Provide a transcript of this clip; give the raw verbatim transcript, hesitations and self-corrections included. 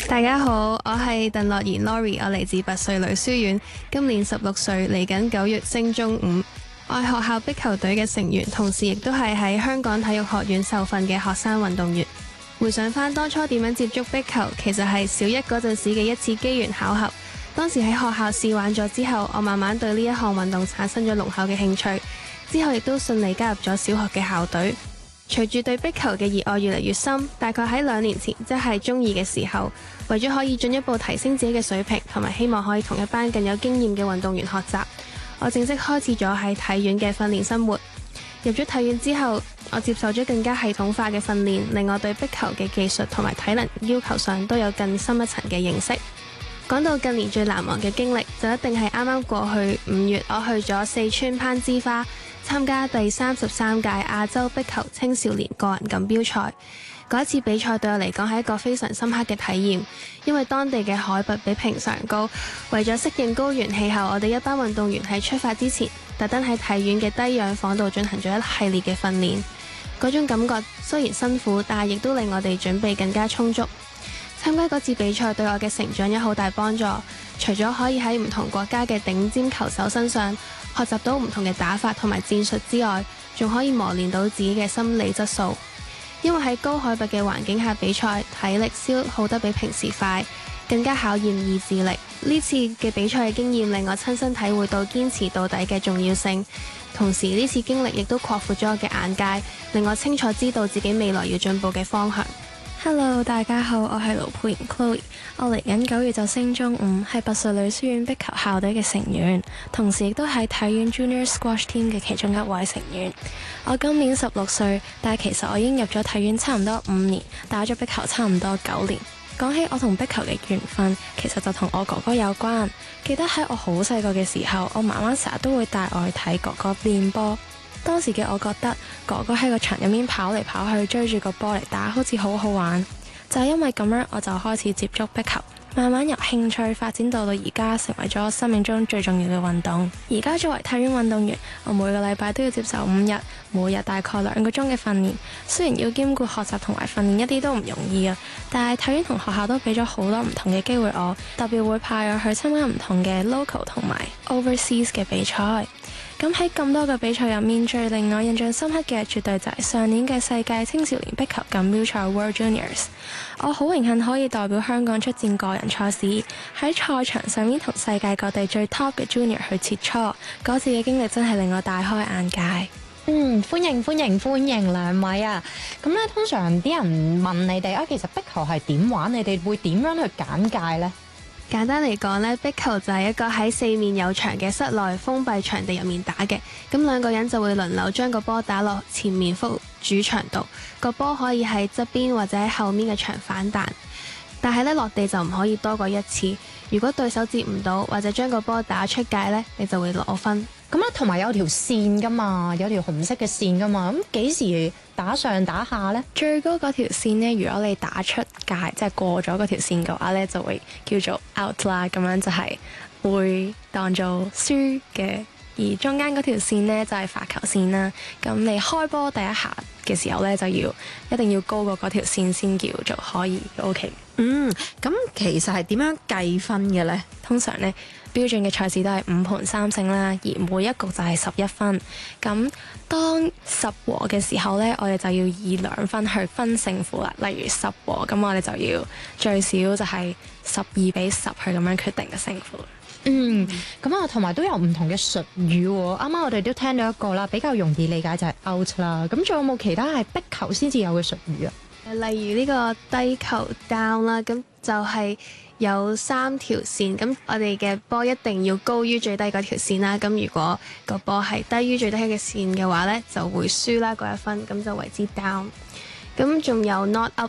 大家好，我係鄧樂妍 Lori， 我嚟自拔萃女書院，今年十六歲，嚟緊九月升中五。我係學校壁球隊嘅成員，同時亦都係喺香港體育學院受訓嘅學生運動員。回想返當初點樣接觸壁球，其實係小一嗰陣時嘅一次機緣巧合。當時喺學校試玩咗之後，我慢慢對呢一項運動產生咗濃厚嘅興趣，之後亦都順利加入咗小學嘅校隊。隨住對壁球嘅熱愛越嚟越深，大概喺兩年前，即係中二嘅時候，為咗可以進一步提升自己嘅水平，同埋希望可以同一班更有經驗嘅運動員學習，我正式開始咗喺體院嘅訓練生活。入咗體院之後，我接受咗更加系統化嘅訓練，令我對壁球嘅技術同埋體能要求上都有更深一層嘅認識。講到近年最難忘嘅經歷，就一定係啱啱過去五月，我去咗四川攀枝花參加第三十三屆亞洲壁球青少年個人錦標賽。嗰一次比賽對我嚟講係一個非常深刻嘅體驗，因為當地嘅海拔比平常高，為咗適應高原氣候，我哋一班運動員喺出發之前，特登喺體院嘅低氧房度進行咗一系列嘅訓練。嗰種感覺雖然辛苦，但係亦都令我哋準備更加充足。參加嗰次比賽對我嘅成長有好大幫助，除咗可以喺唔同國家嘅頂尖球手身上學習到唔同嘅打法同埋戰術之外，仲可以磨練到自己嘅心理質素。因為喺高海拔嘅環境下比賽，體力消耗得比平時快，更加考驗意志力。呢次嘅比賽嘅經驗令我親身體會到堅持到底嘅重要性，同時呢次經歷亦都擴闊咗我嘅眼界，令我清楚知道自己未來要進步嘅方向。 Hello， 大家好，我係盧佩妍 Chloe， 我嚟緊九月就升中五，係拔萃女書院壁球校隊嘅成員，同時亦都係體院 Junior Squash Team 嘅其中一位成員。我今年十六歲，但係其實我已經入咗體院差唔多五年，打咗壁球差唔多九年。講起我同壁球嘅緣分，其實就同我哥哥有關。記得喺我好細個嘅時候，我媽媽成日都會帶我去睇哥哥練波。當時嘅我覺得哥哥喺個場入面跑嚟跑去，追住個波嚟打，好似好好玩。就係因為咁樣，我就開始接觸壁球，慢慢由興趣發展到到而家，成為咗我生命中最重要嘅運動。而家作為體院運動員，我每個禮拜都要接受五日，每日大概兩個鐘嘅訓練。雖然要兼顧學習同埋訓練一啲都唔容易啊，但係體院同學校都俾咗好多唔同嘅機會我，特別會派我去參加唔同嘅 local 同埋 overseas 嘅比賽。咁喺咁多個比賽入面，最令我印象深刻嘅，絕對就係上年嘅世界青少年壁球錦標賽 World Juniors。我好榮幸可以代表香港出戰個人賽事，喺賽場上面同世界各地最 top 嘅 Junior 去切磋。嗰次嘅經歷真係令我大開眼界。 嗯，歡迎歡迎歡迎兩位啊！咁咧，通常啲人問你哋啊，其實壁球係點玩？你哋會點樣去簡介呢？ 簡單嚟講呢，壁球就係一個喺四面有牆嘅室內封閉場地入面打嘅，咁兩個人就會輪流將個波打落前面幅主場度，個波可以喺側邊或者喺後面嘅牆反彈，但係咧落地就唔可以多過一次。如果對手接唔到或者將個波打出界呢，你就會攞分。 咁啊，同埋有條線噶嘛，有條紅色嘅線噶嘛，咁幾時打上打下呢？ 最高嗰條線呢，如果你打出界，即係過咗嗰條線嘅話呢，就會叫做 out 啦，咁樣就係會當做輸嘅。而中間嗰條線呢，就係罰球線啦。咁你開波第一下嘅時候呢，就要一定要高過嗰條線先叫做可以 OK。 嗯，咁其實係點樣計分嘅呢？ 通常呢，標準嘅賽事都係五盤三勝啦，而每一局就係十一分。咁當十和嘅時候呢，我哋就要以兩分去分勝負啦。例如十和，咁我哋就要最少就係十二比十去咁樣決定嘅勝負。 嗯，咁啊，同埋都有唔同嘅術語喎。啱啱我哋都聽到一個啦，比較容易理解就係 out 啦。咁仲有冇其他係壁球先至有嘅術語啊？ 例如呢個低球 down 啦，咁就係有三條線，咁我哋嘅波一定要高於最低嗰條線啦。咁如果個波係低於最低嘅線嘅話呢，就會輸啦嗰一分，咁就為之 down。咁仲有 not up